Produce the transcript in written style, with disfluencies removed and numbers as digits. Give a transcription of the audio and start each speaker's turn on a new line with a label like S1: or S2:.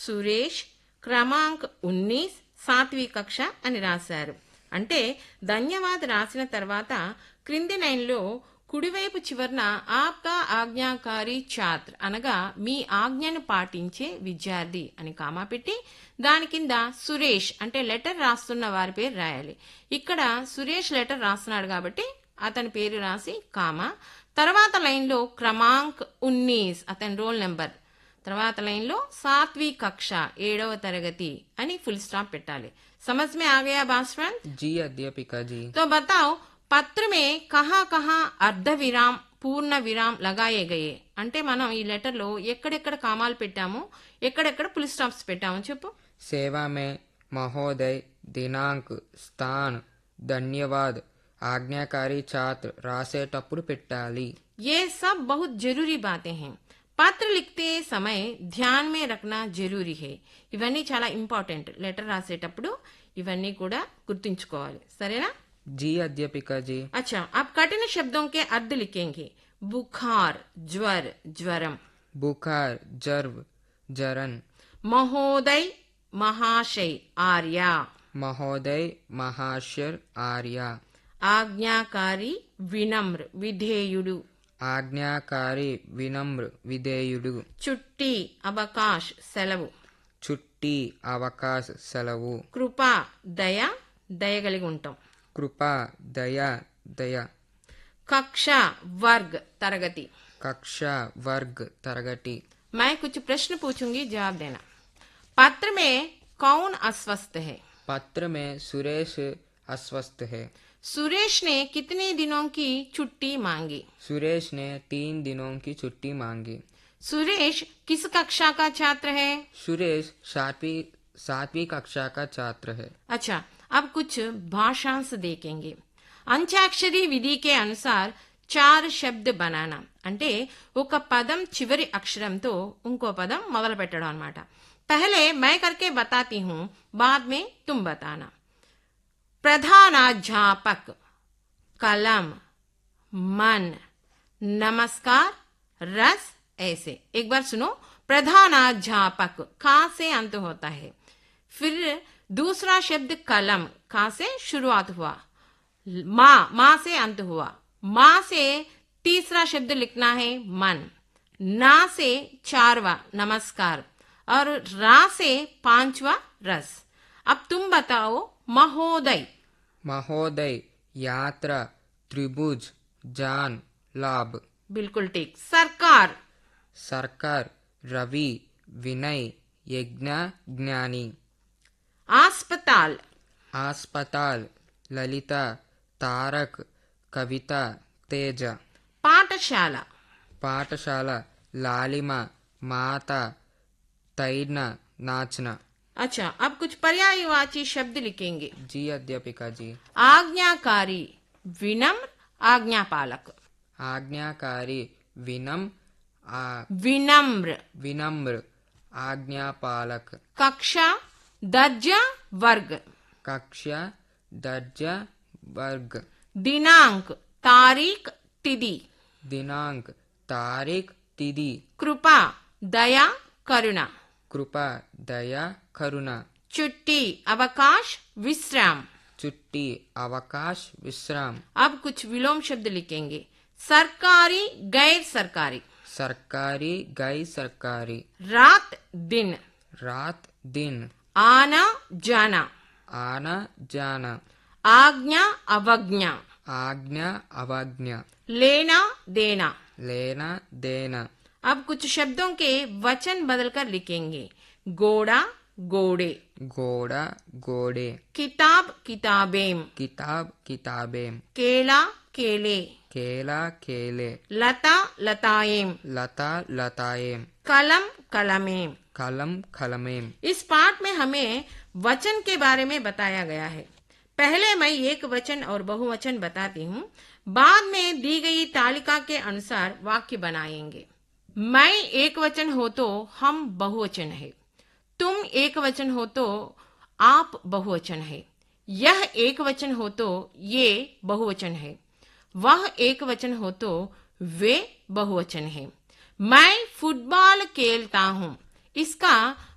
S1: సురేష్ క్రమాంక్ 19 సాత్వి కక్ష అని రాశారు. అంటే ధన్యవాద్ రాసిన తర్వాత క్రింది లైన్లో కుడివైపు చివరన ఆప్కా ఆజ్ఞాకారి ఛాత్ర అనగా మీ ఆజ్ఞను పాటించే విద్యార్థి అని కామా పెట్టి దాని కింద సురేష్ అంటే లెటర్ రాస్తున్న వారి పేరు రాయాలి. ఇక్కడ సురేష్ లెటర్ రాస్తున్నాడు కాబట్టి అతని పేరు రాసి కామా, తర్వాత లైన్లో క్రమాంక్ 19 అతని రోల్ నెంబర్, తర్వాత లైన్లో సాత్వి కక్ష 7వ తరగతి అని ఫుల్ స్టాప్ పెట్టాలి. समझ में आ गया भास्कर
S2: जी अध्यापिका जी।
S1: तो बताओ पत्र में कहाँ कहाँ अर्ध विराम పూర్ణ విరామ్ లగాయే గయే అంటే మనం ఈ లెటర్ లో ఎక్కడెక్కడ కామాలు పెట్టాము, ఎక్కడెక్కడ ఫుల్ స్టాప్స్ పెట్టాము చెప్పు.
S2: సేవా మే మహోదయ్ దినాంక్ స్థాన్ ధన్యవాద్ ఆజ్ఞాకారి ఛాత్ర రాసేటప్పుడు పెట్టాలి.
S1: ये सब बहुत जरूरी बातें हैं. పత్ర లిఖతే సమయ ధ్యాన్ మే రఖనా జరూరీ హై. ఇవన్నీ చాలా ఇంపార్టెంట్. లెటర్ రాసేటప్పుడు ఇవన్నీ కూడా గుర్తుంచుకోవాలి. సరేనా?
S2: जी अध्यापिका जी।
S1: अच्छा, अब कठिन शब्दों के अर्थ लिखेंगे. बुखार ज्वर ज्वरम,
S2: बुखार जर्व जरन,
S1: महोदय महाशय आर्या,
S2: महोदय महाशय आर्या,
S1: आज्ञाकारी विनम्र विधेयुडु,
S2: ఆజ్ఞాకారి వినమ్ర విధేయుడు,
S1: చుట్టి అవకాశ్ సెలవు,
S2: చుట్టి అవకాశ సెలవు,
S1: కృపా దయ దయగలిగి ఉంటాం,
S2: కృపా దయ దయ,
S1: కక్ష వర్గ్ తరగతి,
S2: కక్ష వర్గ్ తరగతి.
S1: मैं कुछ प्रश्न पूछूंगी, जवाब देना. पत्र में कौन अस्वस्थ है?
S2: पत्र में सुरेश अस्वस्थ है.
S1: सुरेश ने कितने दिनों की छुट्टी मांगी?
S2: सुरेश ने 3 दिनों की छुट्टी मांगी.
S1: सुरेश किस कक्षा का छात्र है?
S2: सुरेश सातवीं कक्षा का छात्र है.
S1: अच्छा, अब कुछ भाषांश देखेंगे. अंत्याक्षरी विधि के अनुसार 4 శబ్ద బనానా అంటే ఒక పదం చివరి అక్షరంతో ఇంకో పదం మొదలు పెట్టడం అన్నమాట. पहले मैं करके बताती हूँ, बाद में तुम बताना. प्रधानाध्यापक, कलम, मन, नमस्कार, रस. ऐसे एक बार सुनो. प्रधानाध्यापक का से अंत होता है. फिर दूसरा शब्द कलम, का से शुरुआत हुआ, माँ से अंत हुआ. माँ से तीसरा शब्द लिखना है मन, ना से 4वां नमस्कार और रा से 5वां रस. अब तुम बताओ. महोदय,
S2: महोदय यात्रा त्रिभुज जान लाभ.
S1: बिल्कुल ठीक. सरकार,
S2: सरकार रवि विनय यज्ञ ज्ञानी.
S1: अस्पताल,
S2: अस्पताल ललिता तारक कविता तेज.
S1: पाठशाला,
S2: पाठशाला लालिमा माता तैरना नाचना.
S1: अच्छा, अब कुछ पर्यायवाची शब्द लिखेंगे.
S2: जी अध्यापिका जी.
S1: आज्ञाकारी विनम्र आज्ञापालक,
S2: आज्ञाकारी
S1: विनम्र
S2: विनम्र आज्ञापालक.
S1: कक्षा दर्जा वर्ग,
S2: कक्षा दर्जा वर्ग.
S1: दिनांक तारीख तिथि,
S2: दिनांक तारीख तिथि.
S1: कृपा दया करुणा,
S2: कृपा दया करुणा.
S1: छुट्टी अवकाश विश्राम,
S2: छुट्टी अवकाश विश्राम.
S1: अब कुछ विलोम शब्द लिखेंगे. सरकारी गैर सरकारी,
S2: सरकारी गैर सरकारी.
S1: रात दिन,
S2: रात दिन.
S1: आना जाना,
S2: आना जाना.
S1: आज्ञा अवज्ञा,
S2: आज्ञा अवज्ञा.
S1: लेना देना.
S2: लेना देना.
S1: अब कुछ शब्दों के वचन बदलकर लिखेंगे. घोड़ा घोड़े,
S2: घोड़ा घोड़े.
S1: किताब किताबें,
S2: किताब किताबें.
S1: केला केले,
S2: केला केले.
S1: लता लताएं,
S2: लता लताएं.
S1: कलम कलमें.
S2: कलम कलमें.
S1: इस पाठ में हमें वचन के बारे में बताया गया है. पहले मैं एक वचन और बहुवचन बताती हूँ, बाद में दी गई तालिका के अनुसार वाक्य बनाएंगे. मैं एक वचन हो तो हम बहुवचन है, तुम एक वचन हो तो आप बहुवचन है, यह एक वचन हो तो ये बहुवचन है, वह एक वचन हो तो वे बहुवचन है. मैं फुटबॉल खेलता हूँ, इसका